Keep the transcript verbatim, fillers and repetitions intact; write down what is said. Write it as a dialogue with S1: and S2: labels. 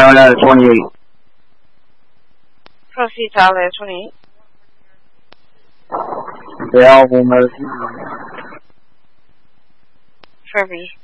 S1: out at twenty-eight.
S2: Proceed to outlet twenty-eight.
S1: The album is
S2: Furby.